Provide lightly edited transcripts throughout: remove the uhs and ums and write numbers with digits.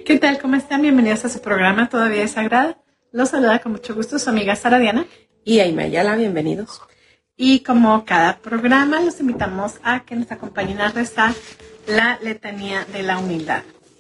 ¿Qué tal? ¿Cómo están? Bienvenidos a su programa Todavía es Sagrada. Los saluda con mucho gusto su amiga Sara Diana. Y Aima Ayala, bienvenidos. Y como cada programa, los invitamos a que nos acompañen a rezar la letanía de la humildad.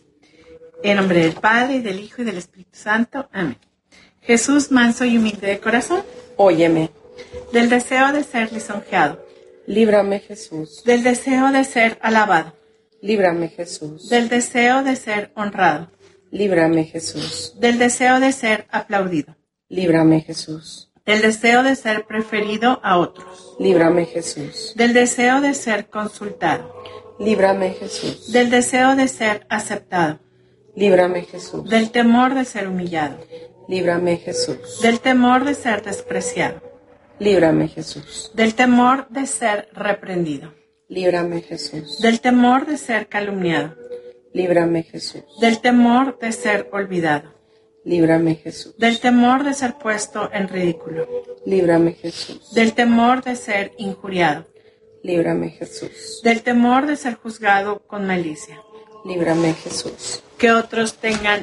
En nombre del Padre, y del Hijo, y del Espíritu Santo. Amén. Jesús, manso y humilde de corazón. Óyeme. Del deseo de ser lisonjeado. Líbrame, Jesús. Del deseo de ser alabado. Líbrame, Jesús. Del deseo de ser honrado. Líbrame, Jesús. Del deseo de ser aplaudido. Líbrame, Jesús. Del deseo de ser preferido a otros. Líbrame, Jesús. Del deseo de ser consultado. Líbrame, Jesús. Del deseo de ser aceptado. Líbrame, Jesús. Del temor de ser humillado. Líbrame, Jesús. Del temor de ser despreciado. Líbrame, Jesús. Del temor de ser reprendido. Líbrame, Jesús. Del temor de ser calumniado. Líbrame, Jesús. Del temor de ser olvidado. Líbrame, Jesús. Del temor de ser puesto en ridículo. Líbrame, Jesús. Del temor de ser injuriado. Líbrame, Jesús. Del temor de ser juzgado con malicia. Líbrame, Jesús. Que otros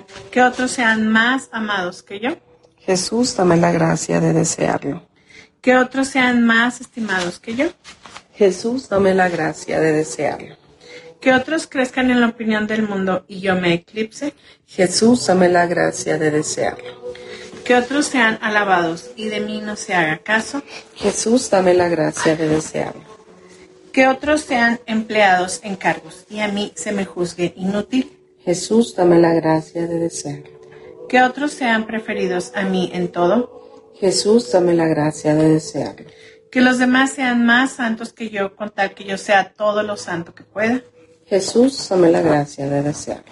sean más amados que yo. Jesús, dame la gracia de desearlo. Que otros sean más estimados que yo. Jesús, dame la gracia de desearlo. Que otros crezcan en la opinión del mundo y yo me eclipse. Jesús, dame la gracia de desearlo. Que otros sean alabados y de mí no se haga caso. Jesús, dame la gracia de desearlo. Que otros sean empleados en cargos y a mí se me juzgue inútil. Jesús, dame la gracia de desearlo. Que otros sean preferidos a mí en todo. Jesús, dame la gracia de desearlo. Que los demás sean más santos que yo, con tal que yo sea todo lo santo que pueda. Jesús, dame la gracia de desearlo.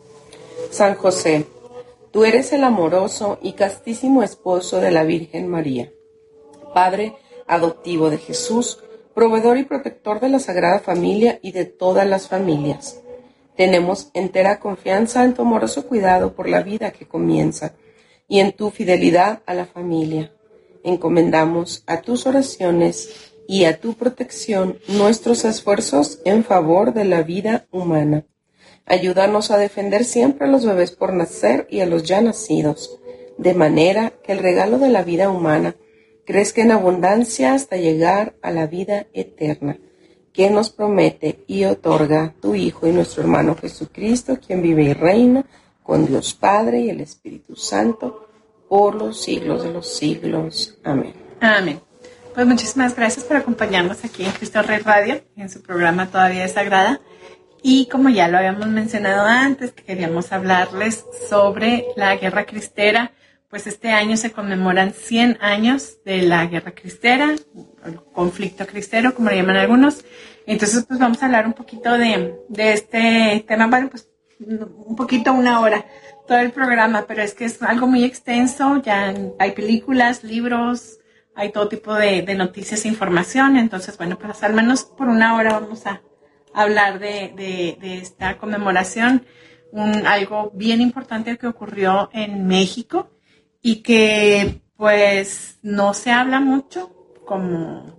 San José, tú eres el amoroso y castísimo esposo de la Virgen María, Padre adoptivo de Jesús, proveedor y protector de la Sagrada Familia y de todas las familias. Tenemos entera confianza en tu amoroso cuidado por la vida que comienza y en tu fidelidad a la familia. Encomendamos a tus oraciones y a tu protección nuestros esfuerzos en favor de la vida humana. Ayúdanos a defender siempre a los bebés por nacer y a los ya nacidos, de manera que el regalo de la vida humana crezca en abundancia hasta llegar a la vida eterna, que nos promete y otorga tu Hijo y nuestro hermano Jesucristo, quien vive y reina con Dios Padre y el Espíritu Santo, por los siglos de los siglos. Amén. Amén. Pues muchísimas gracias por acompañarnos aquí en Cristo Rey Radio, en su programa Todavía es Sagrada. Y como ya lo habíamos mencionado antes, que queríamos hablarles sobre la Guerra Cristera, pues este año se conmemoran 100 años de la Guerra Cristera, el conflicto cristero, como le llaman algunos. Entonces, pues vamos a hablar un poquito de este tema, bueno, pues un poquito, una hora, todo el programa, pero es que es algo muy extenso, ya hay películas, libros, hay todo tipo de noticias e información. Entonces, bueno, pues al menos por una hora vamos a hablar de esta conmemoración, algo bien importante que ocurrió en México y que pues no se habla mucho, como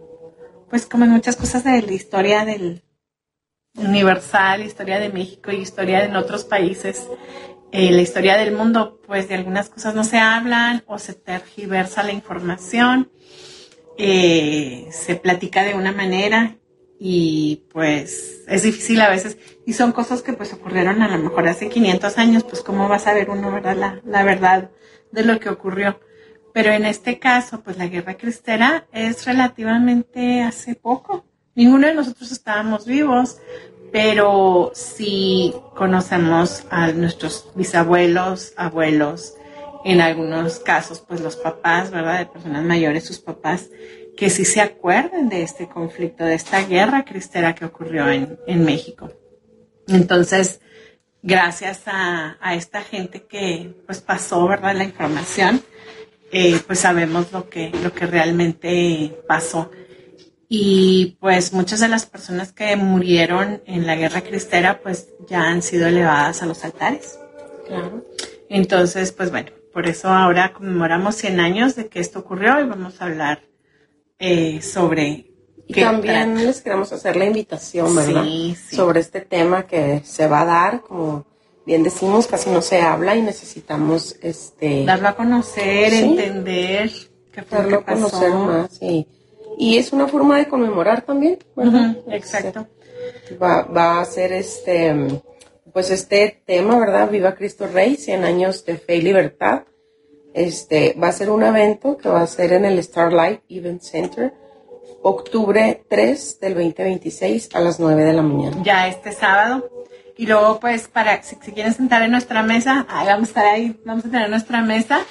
en muchas cosas de la historia del universal, historia de México y historia en otros países, la historia del mundo, pues de algunas cosas no se hablan o se tergiversa la información, se platica de una manera y pues es difícil a veces, y son cosas que pues ocurrieron a lo mejor hace 500 años, pues cómo va a saber uno, ¿verdad? La verdad de lo que ocurrió. Pero en este caso, pues la Guerra Cristera es relativamente hace poco. Ninguno de nosotros estábamos vivos, pero sí conocemos a nuestros bisabuelos, abuelos, en algunos casos, pues los papás, ¿verdad? De personas mayores, sus papás, que sí se acuerden de este conflicto, de esta Guerra Cristera que ocurrió en México. Entonces, gracias a esta gente que pues pasó, ¿verdad?, la información, pues sabemos lo que realmente pasó. Y pues muchas de las personas que murieron en la Guerra Cristera pues ya han sido elevadas a los altares. Claro. Entonces, pues bueno, por eso ahora conmemoramos 100 años de que esto ocurrió y vamos a hablar sobre... Y también les queremos hacer la invitación, ¿verdad? Sí. Sobre este tema que se va a dar, como bien decimos, casi no se habla y necesitamos darlo a conocer, sí, entender qué fue lo que pasó. Darlo a conocer más y es una forma de conmemorar también, ¿verdad? Exacto. Va a ser pues este tema, ¿verdad? Viva Cristo Rey, 100 años de fe y libertad. Va a ser un evento que va a ser en el Starlight Event Center, octubre 3 del 2026 a las 9 de la mañana. Ya este sábado. Y luego, pues, para si quieren sentar en nuestra mesa, vamos a estar ahí, vamos a tener nuestra mesa.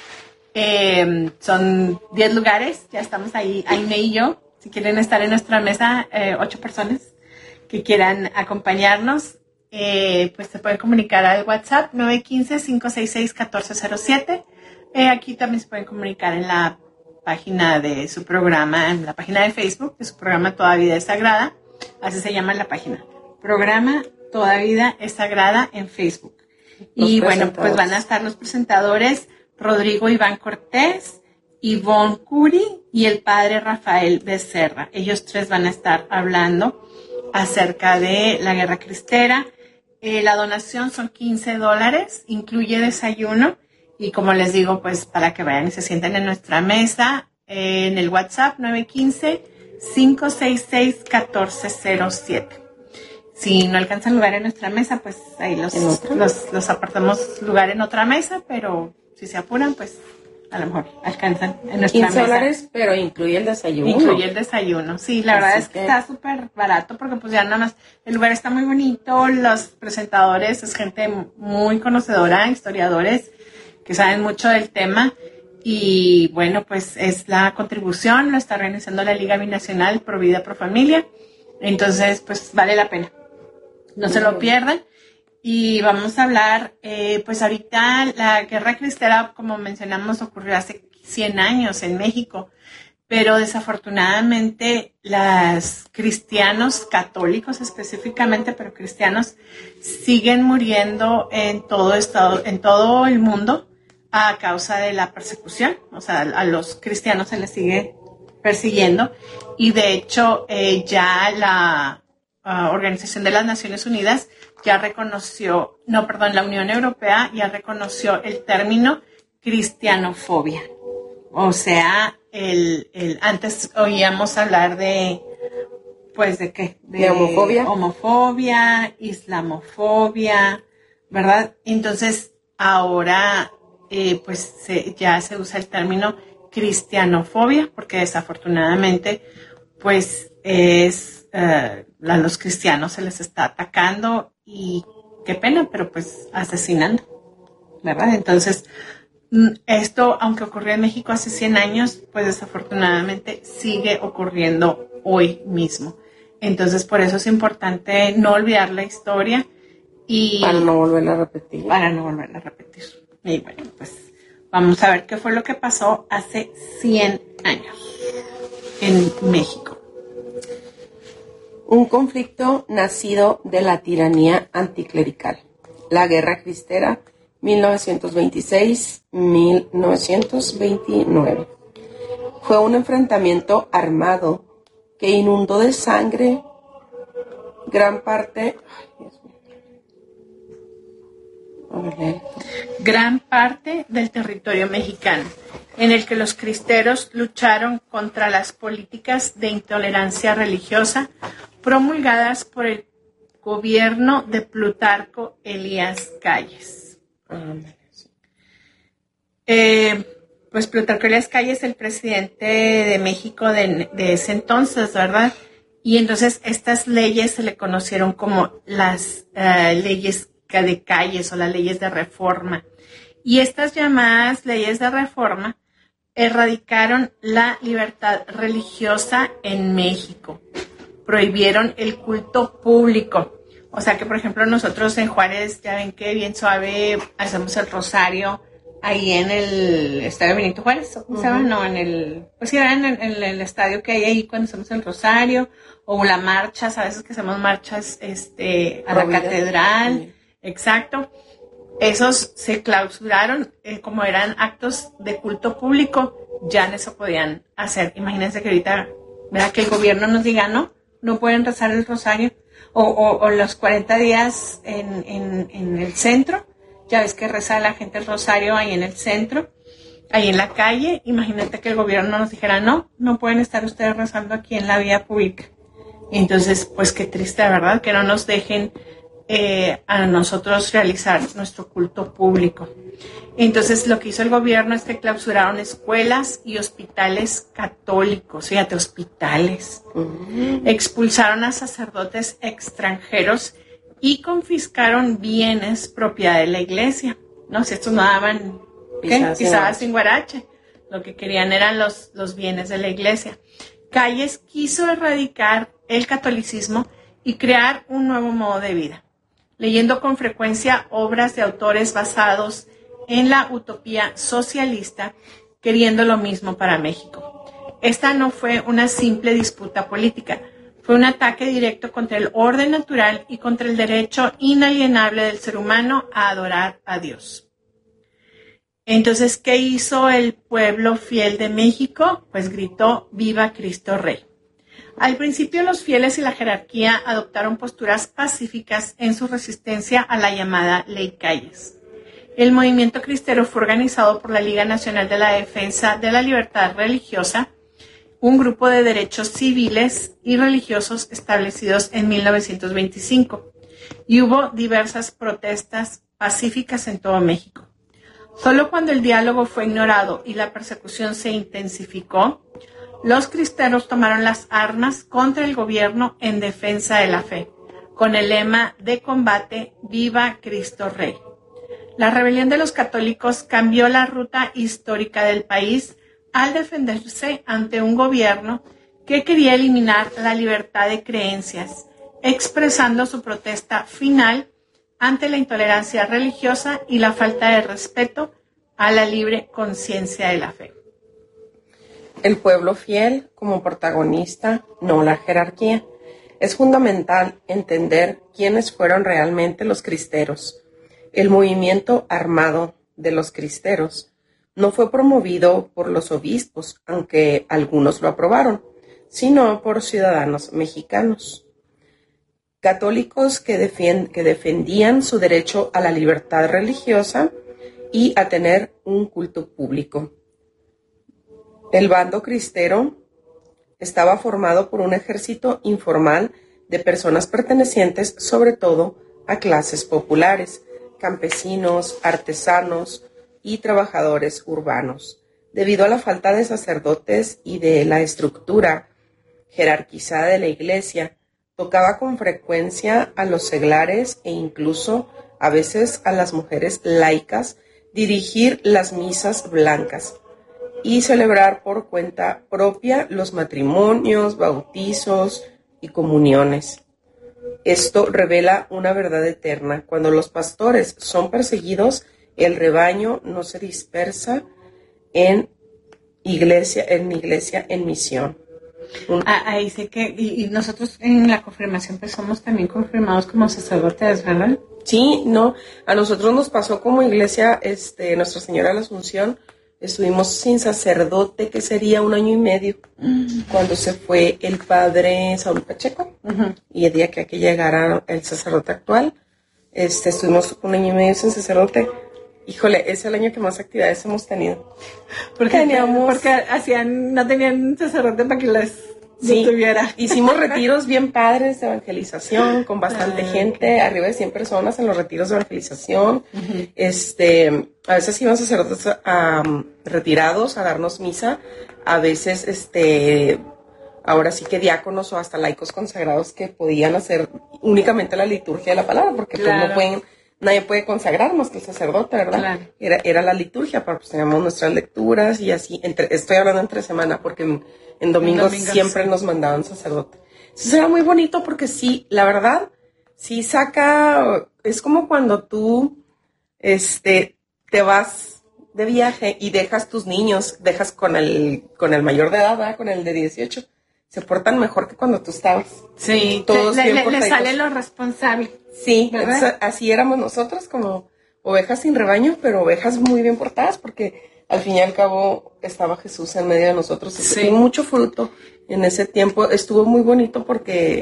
Son 10 lugares, ya estamos ahí, Aime y yo. Si quieren estar en nuestra mesa, 8 personas que quieran acompañarnos, pues se pueden comunicar al WhatsApp 915-566-1407. Aquí también se pueden comunicar en la página de su programa, en la página de Facebook de su programa Toda Vida es Sagrada. Así se llama la página. Programa Toda Vida es Sagrada en Facebook. Y bueno, pues van a estar los presentadores Rodrigo Iván Cortés, Ivonne Curi y el padre Rafael Becerra. Ellos tres van a estar hablando acerca de la guerra cristera. La donación son $15, incluye desayuno. Y como les digo, pues para que vayan y se sienten en nuestra mesa, en el WhatsApp 915-566-1407. Si no alcanzan lugar en nuestra mesa, pues ahí los apartamos lugar en otra mesa, pero si se apuran, pues a lo mejor alcanzan en nuestra mesa. $15, pero incluye el desayuno. Incluye el desayuno, sí, la verdad es que está súper barato porque pues ya nada más, el lugar está muy bonito, los presentadores es gente muy conocedora, historiadores que saben mucho del tema y bueno, pues es la contribución, lo está organizando la Liga Binacional Pro Vida Pro Familia, entonces pues vale la pena, no se lo pierdan. Y vamos a hablar, pues ahorita la guerra cristera, como mencionamos, ocurrió hace 100 años en México, pero desafortunadamente los cristianos católicos específicamente, pero cristianos, siguen muriendo en todo el mundo a causa de la persecución. O sea, a los cristianos se les sigue persiguiendo y de hecho ya la Organización de las Naciones Unidas la Unión Europea ya reconoció el término cristianofobia. O sea, antes oíamos hablar de, pues, ¿de qué? De homofobia. Homofobia, islamofobia, ¿verdad? Entonces, ahora, pues, ya se usa el término cristianofobia, porque desafortunadamente, pues, a los cristianos se les está atacando y qué pena, pero pues asesinando, ¿verdad? Entonces, esto, aunque ocurrió en México hace 100 años, pues desafortunadamente sigue ocurriendo hoy mismo. Entonces, por eso es importante no olvidar la historia y... Para no volverla a repetir. Y bueno, pues vamos a ver qué fue lo que pasó hace 100 años en México. Un conflicto nacido de la tiranía anticlerical. La Guerra Cristera, 1926-1929. Fue un enfrentamiento armado que inundó de sangre gran parte del territorio mexicano, en el que los cristeros lucharon contra las políticas de intolerancia religiosa promulgadas por el gobierno de Plutarco Elías Calles. Pues Plutarco Elías Calles, el presidente de México de ese entonces, ¿verdad? Y entonces estas leyes se le conocieron como las leyes de Calles o las leyes de reforma. Y estas llamadas leyes de reforma erradicaron la libertad religiosa en México. Prohibieron el culto público. O sea que, por ejemplo, nosotros en Juárez, ya ven que bien suave hacemos el rosario ahí en el estadio Benito Juárez, ¿o cómo se llama? No, pues sí, en el estadio que hay ahí cuando hacemos el rosario, o las marchas, a veces que hacemos marchas a la catedral, exacto. Esos se clausuraron, como eran actos de culto público, ya no se podían hacer. Imagínense que ahorita, ¿verdad? Que el gobierno nos diga, no pueden rezar el rosario. o los 40 días en el centro. Ya ves que reza la gente el rosario ahí en el centro, ahí en la calle. Imagínate que el gobierno nos dijera, no pueden estar ustedes rezando aquí en la vía pública. Y entonces, pues qué triste, ¿verdad? Que no nos dejen a nosotros realizar nuestro culto público. Entonces, lo que hizo el gobierno es que clausuraron escuelas y hospitales católicos, fíjate, hospitales. Expulsaron a sacerdotes extranjeros y confiscaron bienes propiedad de la iglesia. No, si estos no daban pisadas sin guarache. Lo que querían eran los bienes de la iglesia. Calles quiso erradicar el catolicismo y crear un nuevo modo de vida, leyendo con frecuencia obras de autores basados en la utopía socialista, queriendo lo mismo para México. Esta no fue una simple disputa política, fue un ataque directo contra el orden natural y contra el derecho inalienable del ser humano a adorar a Dios. Entonces, ¿qué hizo el pueblo fiel de México? Pues gritó, ¡Viva Cristo Rey! Al principio, los fieles y la jerarquía adoptaron posturas pacíficas en su resistencia a la llamada Ley Calles. El movimiento cristero fue organizado por la Liga Nacional de la Defensa de la Libertad Religiosa, un grupo de derechos civiles y religiosos establecidos en 1925, y hubo diversas protestas pacíficas en todo México. Solo cuando el diálogo fue ignorado y la persecución se intensificó, los cristeros tomaron las armas contra el gobierno en defensa de la fe, con el lema de combate ¡Viva Cristo Rey! La rebelión de los católicos cambió la ruta histórica del país al defenderse ante un gobierno que quería eliminar la libertad de creencias, expresando su protesta final ante la intolerancia religiosa y la falta de respeto a la libre conciencia de la fe. El pueblo fiel como protagonista, no la jerarquía. Es fundamental entender quiénes fueron realmente los cristeros. El movimiento armado de los cristeros no fue promovido por los obispos, aunque algunos lo aprobaron, sino por ciudadanos mexicanos. Católicos que defendían su derecho a la libertad religiosa y a tener un culto público. El bando cristero estaba formado por un ejército informal de personas pertenecientes sobre todo a clases populares, campesinos, artesanos y trabajadores urbanos. Debido a la falta de sacerdotes y de la estructura jerarquizada de la iglesia, tocaba con frecuencia a los seglares e incluso a veces a las mujeres laicas dirigir las misas blancas y celebrar por cuenta propia los matrimonios, bautizos y comuniones. Esto revela una verdad eterna. Cuando los pastores son perseguidos, el rebaño no se dispersa en iglesia, en misión. Ahí sé que, y nosotros en la confirmación pues somos también confirmados como sacerdotes, ¿verdad? Sí, no, a nosotros nos pasó como iglesia, Nuestra Señora de la Asunción, estuvimos sin sacerdote, que sería 1 año y medio, cuando se fue el padre Saúl Pacheco, y el día que aquí llegara el sacerdote actual, estuvimos 1 año y medio sin sacerdote. Híjole, es el año que más actividades hemos tenido. Porque no tenían sacerdote para que les tuviera. Hicimos retiros bien padres de evangelización, con bastante gente, arriba de 100 personas en los retiros de evangelización. A veces iban sacerdotes retirados a darnos misa, a veces ahora sí que diáconos o hasta laicos consagrados que podían hacer únicamente la liturgia de la palabra, porque pues no pueden. Nadie puede consagrar más que el sacerdote, ¿verdad? Claro. Era la liturgia, pero pues teníamos nuestras lecturas y así. Estoy hablando entre semana porque en domingos siempre nos mandaban sacerdote. Eso era muy bonito porque sí, la verdad, sí saca, es como cuando tú, te vas de viaje y dejas tus niños, dejas con el mayor de edad, ¿verdad? Con el de 18. Se portan mejor que cuando tú estabas. Sí, todos le sale lo responsable. Sí, así éramos nosotros, como ovejas sin rebaño, pero ovejas muy bien portadas, porque al fin y al cabo estaba Jesús en medio de nosotros. Sí. Tuvo mucho fruto en ese tiempo. Estuvo muy bonito porque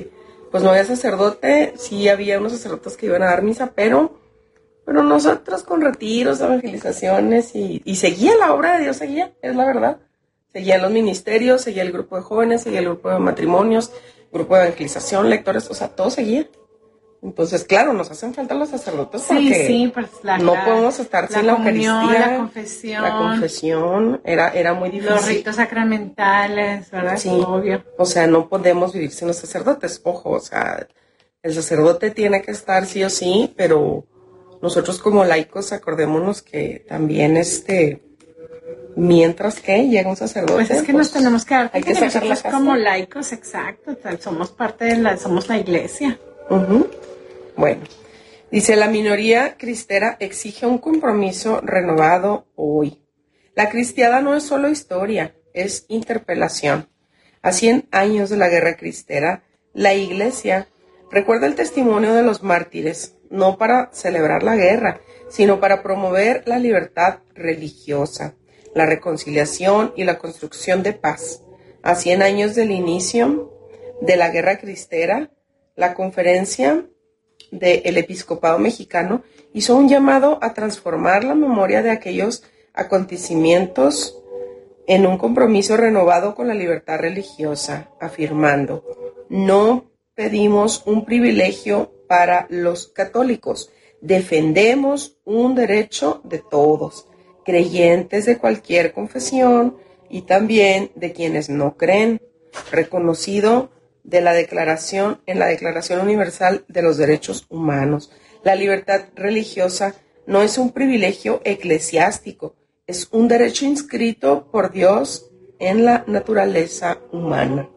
pues no había sacerdote, sí había unos sacerdotes que iban a dar misa, pero nosotros con retiros, evangelizaciones y seguía la obra de Dios, seguía, es la verdad. Seguían los ministerios, seguía el grupo de jóvenes, seguía el grupo de matrimonios, grupo de evangelización, lectores, o sea, todo seguía. Entonces, claro, nos hacen falta los sacerdotes porque pues no podemos estar sin la Eucaristía, la confesión, era muy difícil. Los ritos sacramentales, ¿verdad? Sí, obvio. O sea, no podemos vivir sin los sacerdotes, ojo, o sea, el sacerdote tiene que estar sí o sí, pero nosotros como laicos acordémonos que también mientras que llega un sacerdote, pues es que nos tenemos que dar hay que sacar la casa. Como laicos, exacto, somos parte somos la iglesia. Uh-huh. Bueno, dice, la minoría cristera exige un compromiso renovado hoy. La cristiada no es solo historia, es interpelación. A 100 años de la guerra cristera, la iglesia recuerda el testimonio de los mártires, no para celebrar la guerra, sino para promover la libertad religiosa, la reconciliación y la construcción de paz. A 100 años del inicio de la guerra cristera, la conferencia del episcopado mexicano hizo un llamado a transformar la memoria de aquellos acontecimientos en un compromiso renovado con la libertad religiosa, afirmando: no pedimos un privilegio para los católicos, defendemos un derecho de todos, creyentes de cualquier confesión y también de quienes no creen, reconocido en la Declaración Universal de los Derechos Humanos. La libertad religiosa no es un privilegio eclesiástico, es un derecho inscrito por Dios en la naturaleza humana.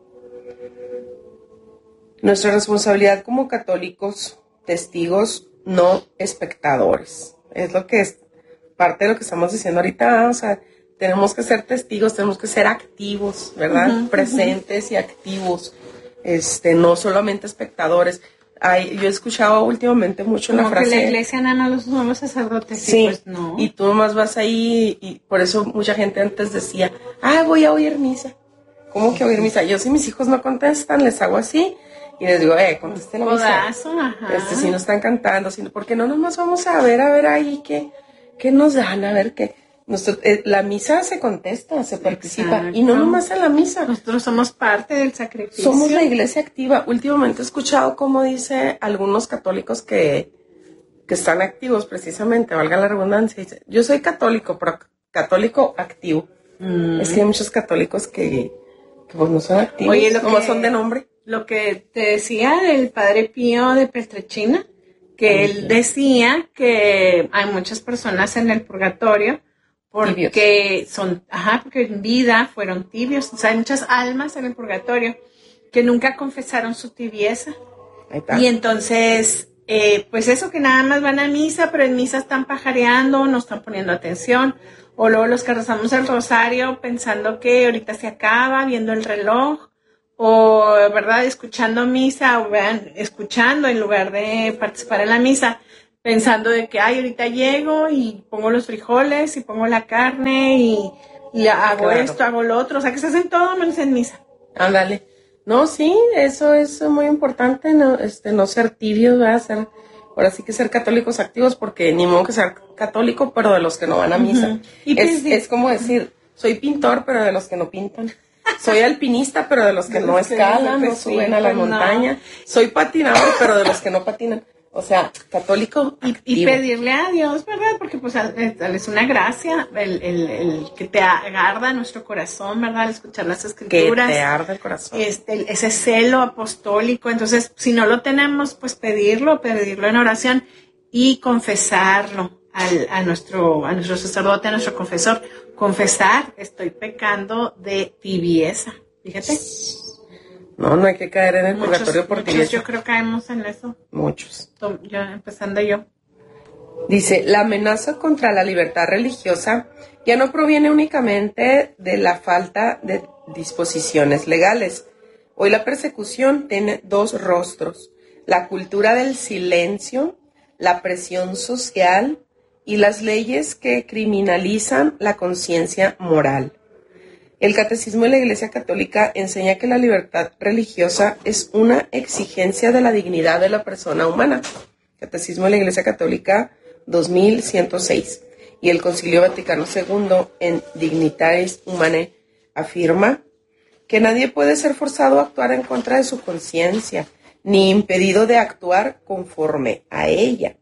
Nuestra responsabilidad como católicos, testigos, no espectadores. Es lo que es parte de lo que estamos diciendo ahorita, o sea, tenemos que ser testigos, tenemos que ser activos, ¿verdad? Uh-huh, presentes y activos. No solamente espectadores. Yo he escuchado últimamente mucho la frase... que la iglesia nada más son los sacerdotes. Sí, pues no. Y tú nomás vas ahí y por eso mucha gente antes decía, voy a oír misa. ¿Cómo que oír misa? Yo si mis hijos no contestan, les hago así y les digo, conteste la misa. Si no están cantando, porque no nomás vamos a ver ahí qué nos dan, a ver qué... la misa se contesta, se participa. Exacto. Y no nomás en la misa. Nosotros somos parte del sacrificio. Somos la iglesia activa. Últimamente he escuchado cómo dice algunos católicos que están activos precisamente, valga la redundancia. Dice, yo soy católico, pero católico activo. Es que hay muchos católicos que pues no son activos. Oye, nomás son de nombre. Lo que te decía el padre Pío de Peltrechina, que él decía que hay muchas personas en el purgatorio porque porque en vida fueron tibios. O sea, hay muchas almas en el purgatorio que nunca confesaron su tibieza. Y entonces, pues eso, que nada más van a misa, pero en misa están pajareando, no están poniendo atención. O luego los que rezamos el rosario pensando que ahorita se acaba, viendo el reloj. O, ¿verdad?, escuchando misa, o escuchando en lugar de participar en la misa, pensando de que, ahorita llego y pongo los frijoles y pongo la carne y hago esto, hago lo otro. O sea, que se hacen todo menos en misa. Ándale. No, sí, eso es muy importante, no ser tibios, ¿verdad? Ahora sí que ser católicos activos, porque ni modo que ser católico, pero de los que no van a misa. Uh-huh. Es como decir, soy pintor, pero de los que no pintan. Soy alpinista, pero de los que no escalan, no suben a la montaña. Soy patinador, pero de los que no patinan. O sea, católico y pedirle a Dios, ¿verdad? Porque pues es una gracia el que te arda nuestro corazón, ¿verdad? Al escuchar las escrituras. Que te arda el corazón. Ese celo apostólico. Entonces, si no lo tenemos, pues pedirlo en oración y confesarlo a nuestro sacerdote, a nuestro confesor. Confesar, estoy pecando de tibieza. Fíjate. No hay que caer en el purgatorio por tibieza. Yo creo que caemos en eso. Muchos. Empezando yo. Dice, la amenaza contra la libertad religiosa ya no proviene únicamente de la falta de disposiciones legales. Hoy la persecución tiene dos rostros: la cultura del silencio, la presión social y las leyes que criminalizan la conciencia moral. El Catecismo de la Iglesia Católica enseña que la libertad religiosa es una exigencia de la dignidad de la persona humana. Catecismo de la Iglesia Católica 2106. Y el Concilio Vaticano II en Dignitatis Humanae afirma que nadie puede ser forzado a actuar en contra de su conciencia, ni impedido de actuar conforme a ella.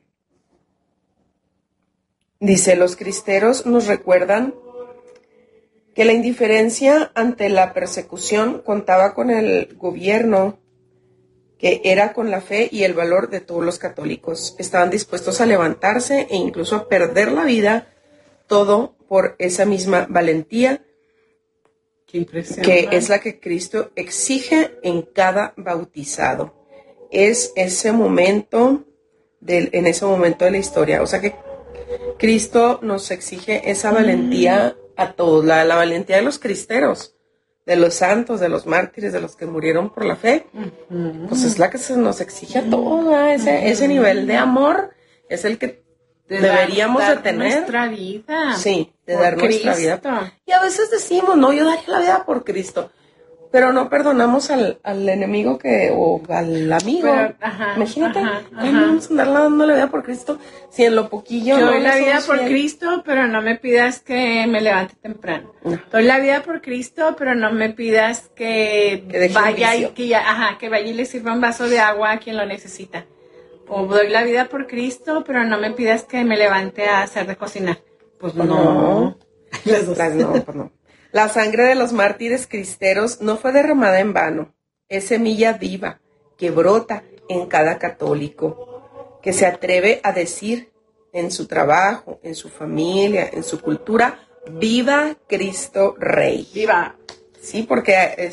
Dice, los cristeros nos recuerdan que la indiferencia ante la persecución contaba con el gobierno, que era con la fe y el valor de todos los católicos. Estaban dispuestos a levantarse e incluso a perder la vida, todo por esa misma valentía, que es la que Cristo exige en cada bautizado. Es ese momento en ese momento de la historia. O sea que Cristo nos exige esa valentía a todos, la valentía de los cristeros, de los santos, de los mártires, de los que murieron por la fe. Pues es la que se nos exige a todos, ese nivel de amor es el que deberíamos de tener. Nuestra vida. Sí, de dar nuestra vida. Y a veces decimos, no, yo daría la vida por Cristo, pero no perdonamos al enemigo o al amigo. Pero, imagínate, vamos a andar dando la vida por Cristo, si en lo poquillo yo doy la vida por Cristo, pero no me pidas que me levante temprano. No. Doy la vida por Cristo, pero no me pidas que vaya que vaya y le sirva un vaso de agua a quien lo necesita. O doy la vida por Cristo, pero no me pidas que me levante a hacer de cocinar. Pues no. Las dos. Pues no. La sangre de los mártires cristeros no fue derramada en vano. Es semilla viva que brota en cada católico, que se atreve a decir en su trabajo, en su familia, en su cultura, ¡viva Cristo Rey! ¡Viva! Sí, porque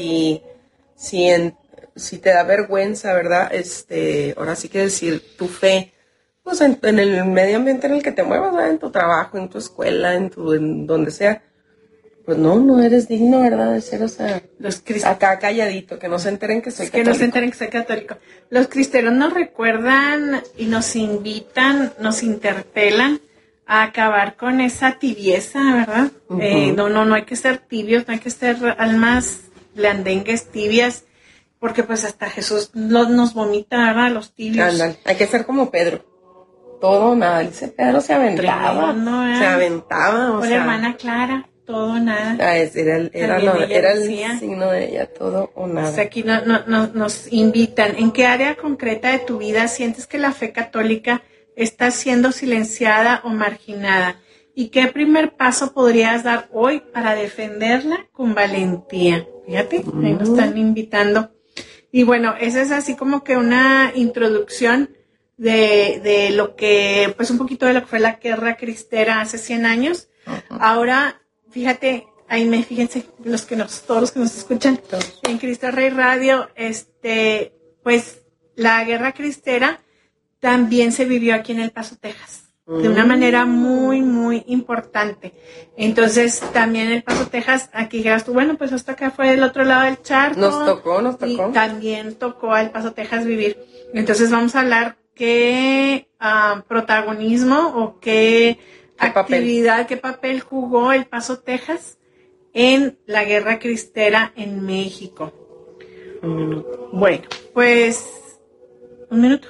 si te da vergüenza, ¿verdad? Ahora sí que decir tu fe, pues en el medio ambiente en el que te muevas, ¿verdad? En tu trabajo, en tu escuela, en donde sea. Pues no eres digno, ¿verdad? De ser, acá calladito, que no se enteren que soy católico. Que no se enteren que soy católico. Los cristeros nos recuerdan y nos invitan, nos interpelan a acabar con esa tibieza, ¿verdad? No hay que ser tibios, no hay que ser almas blandengues, tibias, porque pues hasta Jesús nos vomita, ¿verdad? Los tibios. Ándale, hay que ser como Pedro. Todo, nada. Ese Pedro se aventaba. O la hermana Clara. Todo, nada. Era el signo de ella, todo o nada. O sea, aquí nos invitan. ¿En qué área concreta de tu vida sientes que la fe católica está siendo silenciada o marginada? ¿Y qué primer paso podrías dar hoy para defenderla con valentía? Fíjate, ahí nos están invitando. Y bueno, esa es así como que una introducción de lo que, pues un poquito de lo que fue la guerra cristera hace 100 años. Ahora, fíjate, fíjense todos los que nos escuchan en Cristo Rey Radio, pues la guerra cristera también se vivió aquí en El Paso, Texas, de una manera muy, muy importante. Entonces, también El Paso, Texas, aquí llegas tú, bueno, pues hasta acá fue del otro lado del charco. Nos tocó. Y también tocó a El Paso, Texas vivir. Entonces, vamos a hablar qué protagonismo o qué qué papel jugó El Paso, Texas en la guerra cristera en México. Bueno, pues un minuto.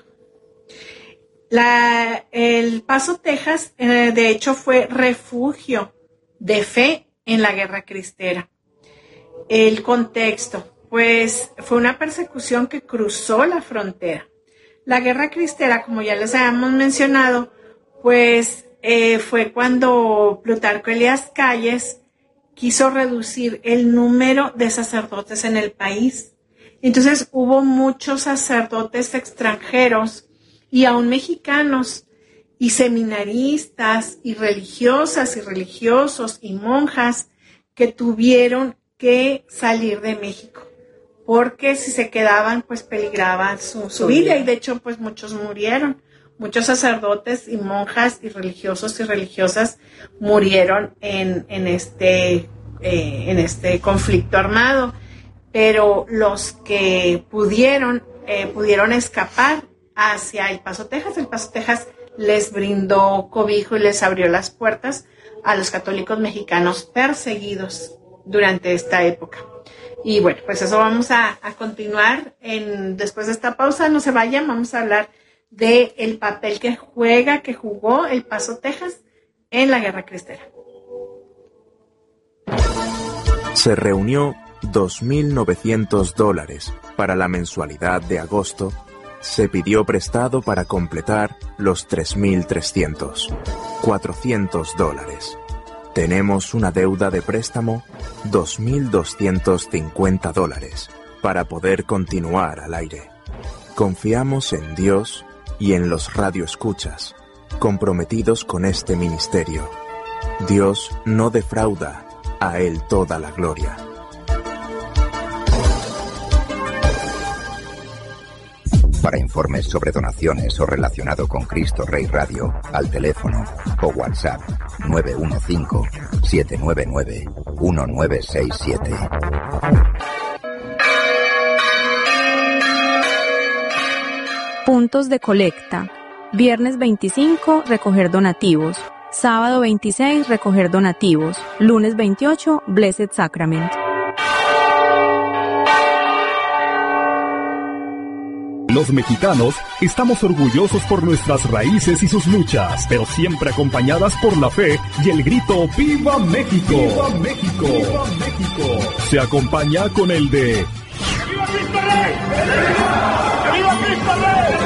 El Paso, Texas, de hecho, fue refugio de fe en la guerra cristera. El contexto, pues, fue una persecución que cruzó la frontera. La guerra cristera, como ya les habíamos mencionado, pues fue cuando Plutarco Elías Calles quiso reducir el número de sacerdotes en el país. Entonces hubo muchos sacerdotes extranjeros y aún mexicanos y seminaristas y religiosas y religiosos y monjas que tuvieron que salir de México, porque si se quedaban pues peligraba su vida, y de hecho pues muchos murieron. Muchos sacerdotes y monjas y religiosos y religiosas murieron en este conflicto armado, pero los que pudieron escapar hacia El Paso, Texas. El Paso, Texas les brindó cobijo y les abrió las puertas a los católicos mexicanos perseguidos durante esta época. Y bueno, pues eso vamos a continuar después de esta pausa. No se vayan, vamos a hablar del papel que jugó El Paso, Texas en la Guerra Cristera. Se reunió $2,900 para la mensualidad de agosto. Se pidió prestado para completar los $3,300, $400. Tenemos una deuda de préstamo, $2,250, para poder continuar al aire. Confiamos en Dios y en los radioescuchas, comprometidos con este ministerio. Dios no defrauda, a Él toda la gloria. Para informes sobre donaciones o relacionado con Cristo Rey Radio, al teléfono o WhatsApp 915-799-1967. Puntos de colecta. Viernes 25, recoger donativos. Sábado 26, recoger donativos. Lunes 28, Blessed Sacrament. Los mexicanos estamos orgullosos por nuestras raíces y sus luchas, pero siempre acompañadas por la fe y el grito ¡Viva México! ¡Viva México! ¡Viva México! Se acompaña con el de ¡Viva Cristo Rey! ¡Viva Cristo Rey!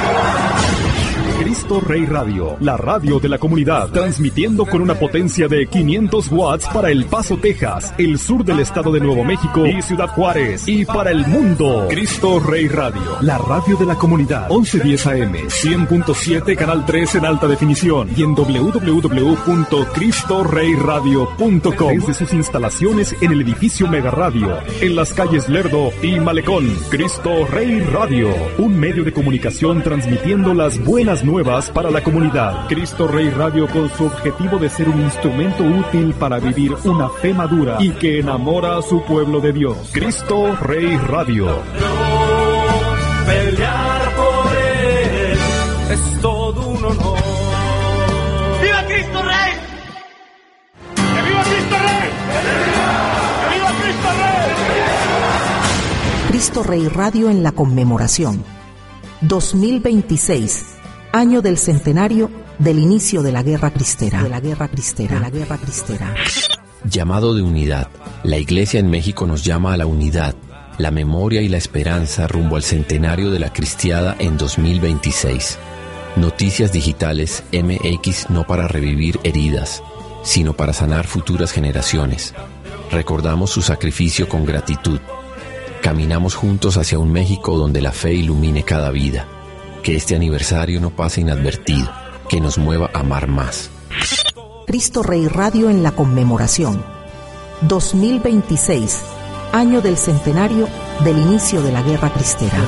Cristo Rey Radio, la radio de la comunidad, transmitiendo con una potencia de 500 watts para El Paso, Texas, el sur del estado de Nuevo México y Ciudad Juárez, y para el mundo. Cristo Rey Radio, la radio de la comunidad, 1110 AM, 100.7, canal 3 en alta definición, y en www.cristoreyradio.com, desde sus instalaciones en el edificio Mega Radio, en las calles Lerdo y Malecón. Cristo Rey Radio, un medio de comunicación transmitiendo las buenas nuevas para la comunidad. Cristo Rey Radio, con su objetivo de ser un instrumento útil para vivir una fe madura y que enamora a su pueblo de Dios. Cristo Rey Radio. Pelear por él es todo un honor. ¡Viva Cristo Rey! ¡Que viva Cristo Rey! ¡Que viva Cristo Rey! Cristo Rey Radio en la conmemoración 2026, año del centenario del inicio de la Guerra Cristera. Llamado de unidad. La Iglesia en México nos llama a la unidad, la memoria y la esperanza rumbo al centenario de la Cristiada en 2026. Noticias digitales MX, no para revivir heridas, sino para sanar futuras generaciones. Recordamos su sacrificio con gratitud. Caminamos juntos hacia un México donde la fe ilumine cada vida. Que este aniversario no pase inadvertido, que nos mueva a amar más. Cristo Rey Radio en la conmemoración 2026, año del centenario del inicio de la Guerra Cristera.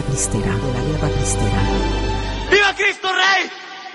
¡Viva Cristo Rey!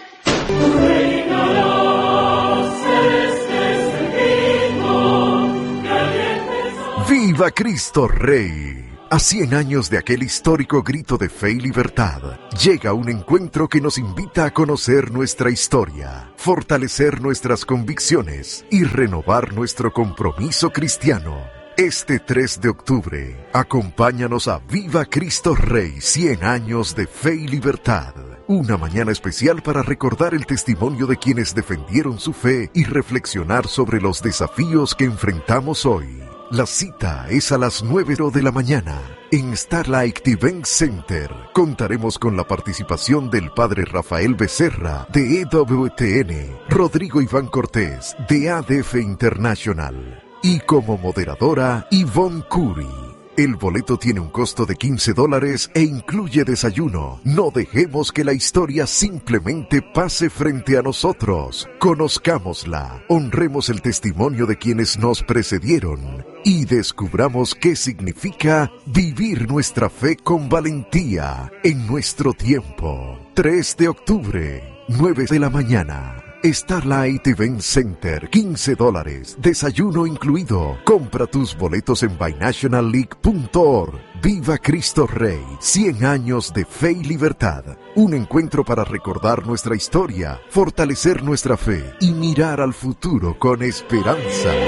¡Viva Cristo Rey! A 100 años de aquel histórico grito de fe y libertad, llega un encuentro que nos invita a conocer nuestra historia, fortalecer nuestras convicciones y renovar nuestro compromiso cristiano. Este 3 de octubre, acompáñanos a Viva Cristo Rey, 100 años de fe y libertad. Una mañana especial para recordar el testimonio de quienes defendieron su fe y reflexionar sobre los desafíos que enfrentamos hoy. La cita es a las 9 de la mañana en Starlight Event Center. Contaremos con la participación del padre Rafael Becerra de EWTN, Rodrigo Iván Cortés de ADF International y como moderadora Yvonne Curry. El boleto tiene un costo de $15 e incluye desayuno. No dejemos que la historia simplemente pase frente a nosotros. Conozcámosla, honremos el testimonio de quienes nos precedieron y descubramos qué significa vivir nuestra fe con valentía en nuestro tiempo. 3 de octubre, 9 de la mañana. Starlight Event Center, $15, desayuno incluido. Compra tus boletos en binationalleague.org. Viva Cristo Rey, 100 años de fe y libertad. Un encuentro para recordar nuestra historia, fortalecer nuestra fe y mirar al futuro con esperanza.